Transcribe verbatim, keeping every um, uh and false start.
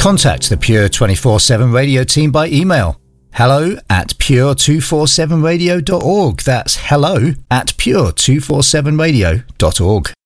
Contact the Pure twenty-four seven Radio team by email. Hello at pure two forty-seven radio dot org. That's hello at pure two forty-seven radio dot org.